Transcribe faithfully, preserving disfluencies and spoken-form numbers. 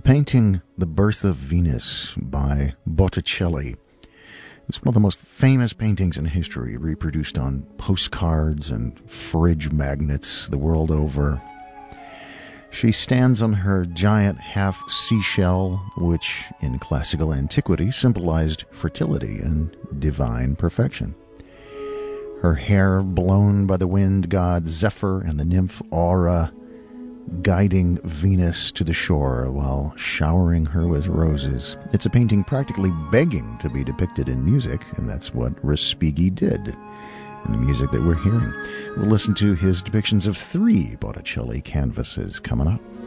painting The Birth of Venus by Botticelli. It's one of the most famous paintings in history, reproduced on postcards and fridge magnets the world over. She stands on her giant half seashell, which in classical antiquity symbolized fertility and divine perfection. Her hair blown by the wind god Zephyr and the nymph Aura, guiding Venus to the shore while showering her with roses. It's a painting practically begging to be depicted in music, and that's what Respighi did in the music that we're hearing. We'll listen to his depictions of three Botticelli canvases coming up.